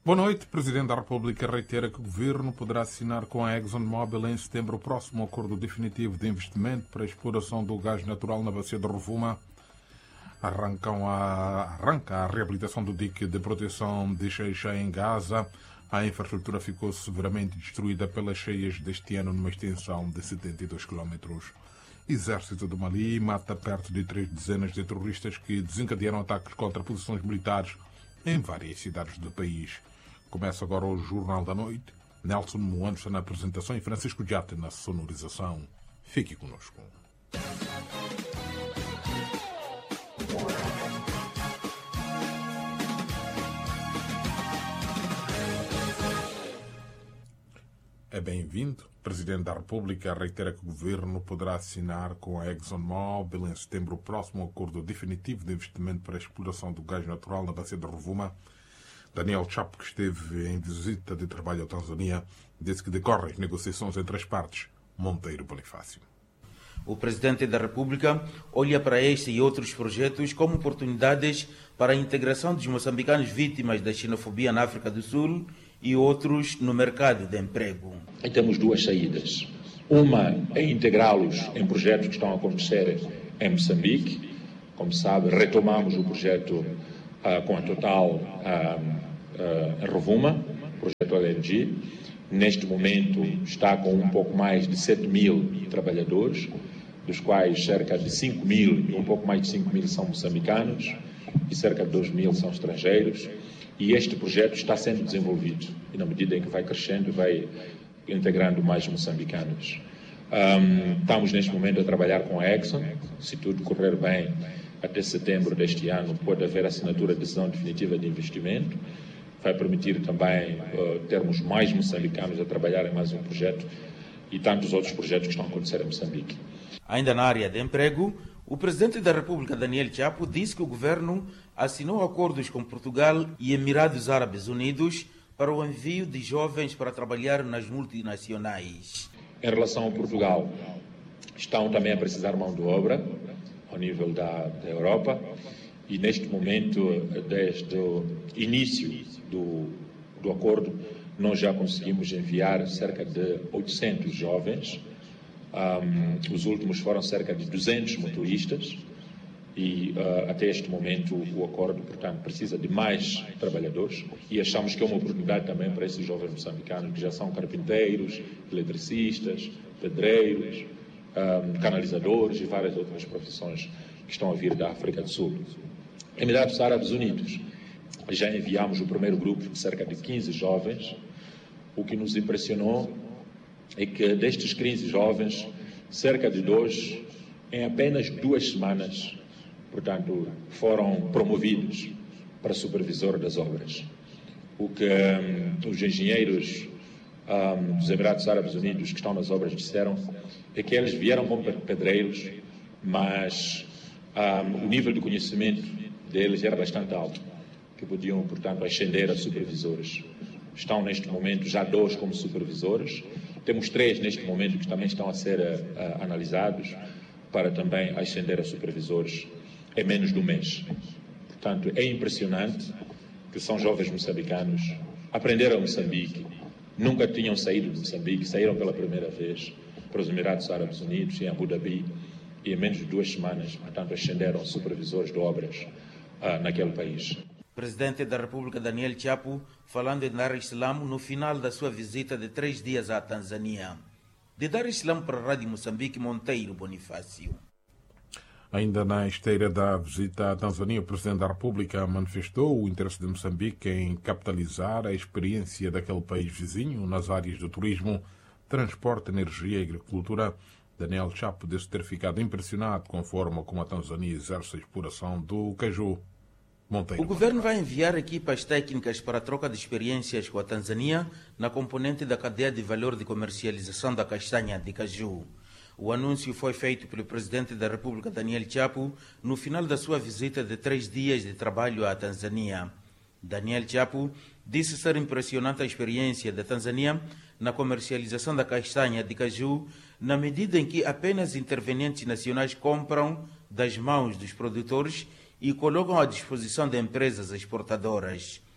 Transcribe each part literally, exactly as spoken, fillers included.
Boa noite. O Presidente da República reitera que o Governo poderá assinar com a ExxonMobil em setembro o próximo acordo definitivo de investimento para a exploração do gás natural na bacia de Rovuma. Arrancam a, arranca a reabilitação do dique de proteção de Xai-Xai em Gaza. A infraestrutura ficou severamente destruída pelas cheias deste ano numa extensão de setenta e dois quilómetros. Exército do Mali mata perto de três dezenas de terroristas que desencadearam ataques contra posições militares em várias cidades do país. Começa agora o Jornal da Noite. Nelson Moança na apresentação e Francisco Jate na sonorização. Fique conosco. É bem-vindo. O Presidente da República reitera que o Governo poderá assinar com a ExxonMobil em setembro o próximo acordo definitivo de investimento para a exploração do gás natural na bacia de Rovuma. Daniel Chapo, que esteve em visita de trabalho à Tanzânia, disse que decorrem as negociações entre as partes. Monteiro Bonifácio. O Presidente da República olha para este e outros projetos como oportunidades para a integração dos moçambicanos vítimas da xenofobia na África do Sul e outros no mercado de emprego. E temos duas saídas. Uma é integrá-los em projetos que estão a acontecer em Moçambique. Como sabe, retomamos o projeto uh, com a Total uh, uh, em Rovuma, o projeto L N G. Neste momento está com um pouco mais de sete mil trabalhadores, dos quais cerca de cinco mil, um pouco mais de cinco mil são moçambicanos e cerca de dois mil são estrangeiros. E este projeto está sendo desenvolvido e, na medida em que vai crescendo, vai integrando mais moçambicanos. Um, estamos, neste momento, a trabalhar com a Exxon. Se tudo correr bem, até setembro deste ano, pode haver assinatura de decisão definitiva de investimento. Vai permitir também uh, termos mais moçambicanos a trabalhar em mais um projeto e tantos outros projetos que estão a acontecer em Moçambique. Ainda na área de emprego, o Presidente da República, Daniel Chapo, disse que o Governo assinou acordos com Portugal e Emirados Árabes Unidos para o envio de jovens para trabalhar nas multinacionais. Em relação a Portugal, estão também a precisar de mão de obra ao nível da, da Europa e neste momento, desde o início do, do acordo, nós já conseguimos enviar cerca de oitocentos jovens. Um, os últimos foram cerca de duzentos motoristas e uh, até este momento o acordo, portanto, precisa de mais trabalhadores e achamos que é uma oportunidade também para esses jovens moçambicanos que já são carpinteiros, eletricistas, pedreiros, um, canalizadores e várias outras profissões que estão a vir da África do Sul. Emirados Árabes Unidos, já enviamos o primeiro grupo de cerca de quinze jovens. O que nos impressionou é que destes quinze jovens, cerca de dois, em apenas duas semanas, portanto, foram promovidos para supervisor das obras. O que um, os engenheiros um, dos Emirados Árabes Unidos que estão nas obras disseram é que eles vieram como pedreiros, mas um, o nível de conhecimento deles era bastante alto, que podiam, portanto, ascender a supervisores. Estão, neste momento, já dois como supervisores. Temos três, neste momento, que também estão a ser uh, analisados para também ascender a supervisores em menos de um mês. Portanto, é impressionante que são jovens moçambicanos, aprenderam Moçambique, nunca tinham saído de Moçambique, saíram pela primeira vez para os Emirados Árabes Unidos, em Abu Dhabi, e em menos de duas semanas, portanto, ascenderam a supervisores de obras uh, naquele país. Presidente da República, Daniel Chapo, falando em Dar es Salaam no final da sua visita de três dias à Tanzânia. De Dar es Salaam para a Rádio Moçambique, Monteiro Bonifácio. Ainda na esteira da visita à Tanzânia, o Presidente da República manifestou o interesse de Moçambique em capitalizar a experiência daquele país vizinho nas áreas do turismo, transporte, energia e agricultura. Daniel Chapo disse ter ficado impressionado com a forma como a Tanzânia exerce a exploração do caju. Monteiro. O Governo vai enviar equipas técnicas para a troca de experiências com a Tanzânia na componente da cadeia de valor de comercialização da castanha de caju. O anúncio foi feito pelo Presidente da República, Daniel Chapo, no final da sua visita de três dias de trabalho à Tanzânia. Daniel Chapo disse ser impressionante a experiência da Tanzânia na comercialização da castanha de caju, na medida em que apenas intervenientes nacionais compram das mãos dos produtores e colocam à disposição de empresas exportadoras.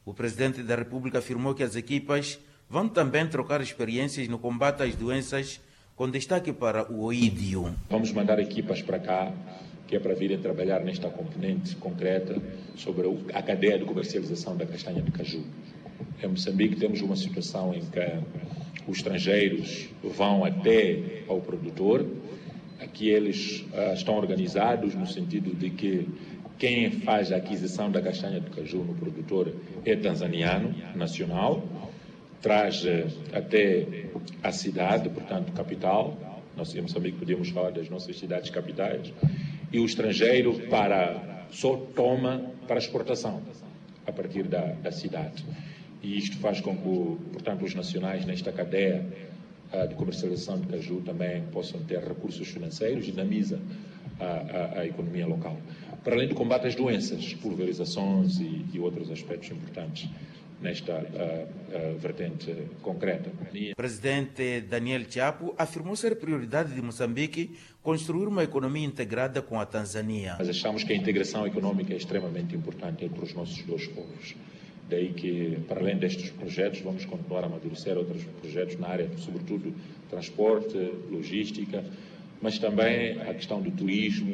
O presidente da República afirmou que as equipas vão também trocar experiências no combate às doenças, com destaque para o oídio. Vamos mandar equipas para cá, que é para virem trabalhar nesta componente concreta sobre a cadeia de comercialização da castanha de caju. Em Moçambique temos uma situação em que os estrangeiros vão até ao produtor. Aqui eles uh, estão organizados no sentido de que quem faz a aquisição da castanha de caju no produtor é tanzaniano, nacional, traz uh, até a cidade, portanto, capital. Nós em Moçambique podíamos falar das nossas cidades capitais. E o estrangeiro para, só toma para exportação, a partir da, da cidade. E isto faz com que, portanto, os nacionais nesta cadeia uh, de comercialização de caju também possam ter recursos financeiros e dinamiza a, a, a economia local. Para além do combate às doenças, pulverizações e, e outros aspectos importantes nesta uh, uh, vertente concreta. O presidente Daniel Chapo afirmou ser prioridade de Moçambique construir uma economia integrada com a Tanzânia. Nós achamos que a integração econômica é extremamente importante entre os nossos dois povos. Daí que, para além destes projetos, vamos continuar a amadurecer outros projetos na área, sobretudo transporte, logística, mas também a questão do turismo,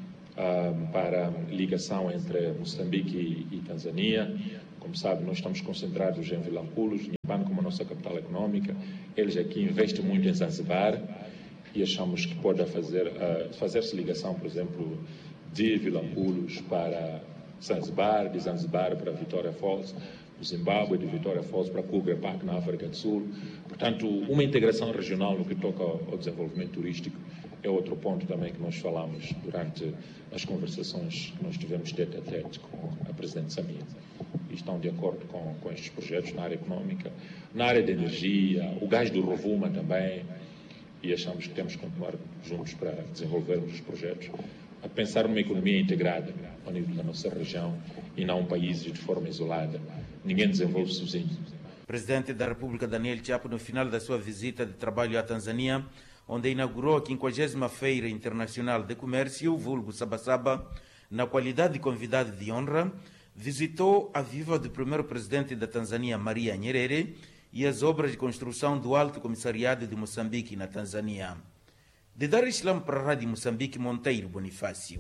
uh, para ligação entre Moçambique e, e Tanzânia. Como sabe, nós estamos concentrados em Vilanculos, Nhambane como a nossa capital econômica. Eles aqui investem muito em Zanzibar e achamos que pode fazer, uh, fazer-se ligação, por exemplo, de Vilanculos para Zanzibar, de Zanzibar para Vitória Falls, do Zimbábue, de Vitória Falls para Kruger Park, na África do Sul. Portanto, uma integração regional no que toca ao, ao desenvolvimento turístico é outro ponto também que nós falamos durante as conversações que nós tivemos tete a tete com a Presidente Samia. E estão de acordo com, com estes projetos na área econômica, na área de energia, o gás do Rovuma também, e achamos que temos que continuar juntos para desenvolvermos os projetos, a pensar numa economia integrada ao nível da nossa região e não países de forma isolada. Ninguém desenvolve sozinho. O presidente da República, Daniel Chapo, no final da sua visita de trabalho à Tanzânia, onde inaugurou a quinquagésima Feira Internacional de Comércio, vulgo Sabasaba, na qualidade de convidado de honra, visitou a viva do primeiro presidente da Tanzânia, Maria Nyerere, e as obras de construção do Alto Comissariado de Moçambique na Tanzânia. De Dar Islam para a Rádio Moçambique, Monteiro Bonifácio.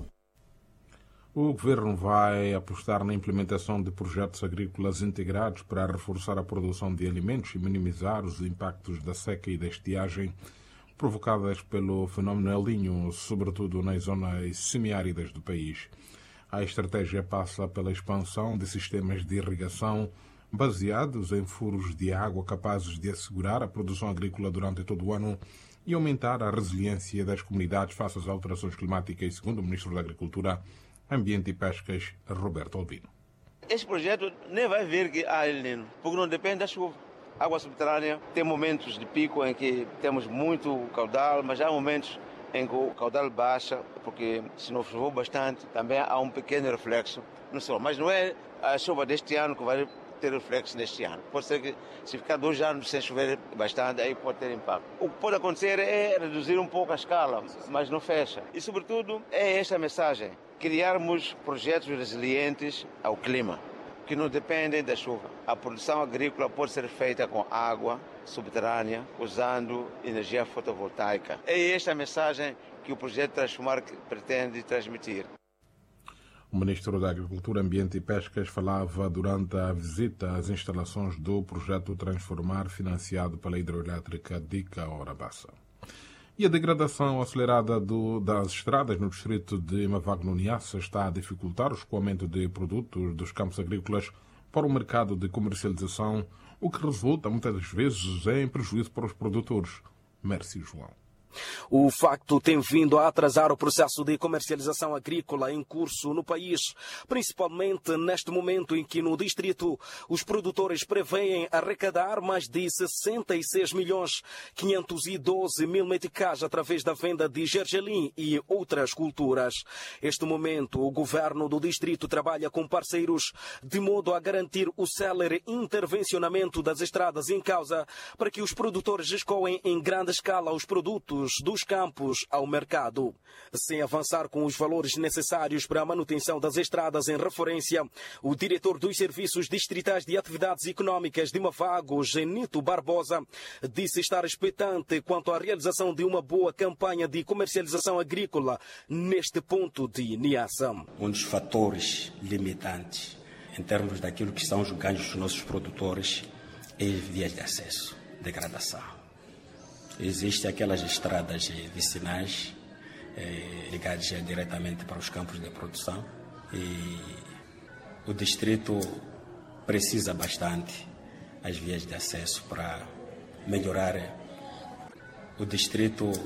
O governo vai apostar na implementação de projetos agrícolas integrados para reforçar a produção de alimentos e minimizar os impactos da seca e da estiagem provocadas pelo fenómeno El Niño, sobretudo nas zonas semiáridas do país. A estratégia passa pela expansão de sistemas de irrigação baseados em furos de água capazes de assegurar a produção agrícola durante todo o ano e aumentar a resiliência das comunidades face às alterações climáticas, segundo o Ministro da Agricultura, Ambiente e Pescas, Roberto Albino. Este projeto nem vai vir que há El Niño, porque não depende da chuva. Água subterrânea tem momentos de pico em que temos muito caudal, mas há momentos em que o caudal baixa, porque se não choveu bastante, também há um pequeno reflexo no solo. Mas não é a chuva deste ano que vai ter reflexo neste ano. Pode ser que se ficar dois anos sem chover bastante, aí pode ter impacto. O que pode acontecer é reduzir um pouco a escala, mas não fecha. E, sobretudo, é esta mensagem: criarmos projetos resilientes ao clima, que não dependem da chuva. A produção agrícola pode ser feita com água subterrânea, usando energia fotovoltaica. É esta a mensagem que o projeto Transformar pretende transmitir. O Ministro da Agricultura, Ambiente e Pescas falava durante a visita às instalações do projeto Transformar, financiado pela hidroelétrica de Caorabassa. E a degradação acelerada do, das estradas no distrito de Mavagno Niassa está a dificultar o escoamento de produtos dos campos agrícolas para o mercado de comercialização, o que resulta muitas vezes em prejuízo para os produtores. Mércio João. O facto tem vindo a atrasar o processo de comercialização agrícola em curso no país, principalmente neste momento em que no distrito os produtores prevêem arrecadar mais de sessenta e seis milhões quinhentos e doze mil meticais através da venda de gergelim e outras culturas. Neste momento, o governo do distrito trabalha com parceiros de modo a garantir o célere intervencionamento das estradas em causa para que os produtores escoem em grande escala os produtos produtos dos campos ao mercado. Sem avançar com os valores necessários para a manutenção das estradas em referência, o diretor dos Serviços Distritais de Atividades Económicas de Mavago, Genito Barbosa, disse estar expectante quanto à realização de uma boa campanha de comercialização agrícola neste ponto de Niassa. Um dos fatores limitantes em termos daquilo que são os ganhos dos nossos produtores é vias de acesso, degradação. Existem aquelas estradas vicinais eh, ligadas diretamente para os campos de produção e o distrito precisa bastante as vias de acesso para melhorar. O distrito